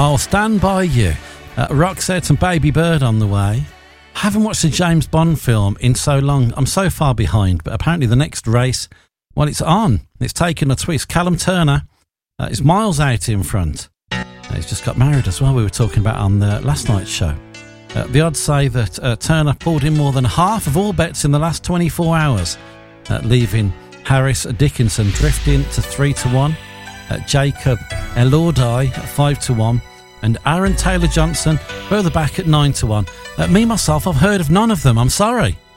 I'll Stand By You. Roxette and Baby Bird on the way. Haven't watched a James Bond film in so long. I'm so far behind, but apparently the next race, well, it's on. It's taken a twist. Callum Turner is miles out in front. He's just got married as well. We were talking about on the last night's show. The odds say that Turner pulled in more than half of all bets in the last 24 hours, leaving Harris Dickinson drifting to 3-1, Jacob Elordi at 5-1, and Aaron Taylor-Johnson further back at 9-1. Me, myself, I've heard of none of them. I'm sorry.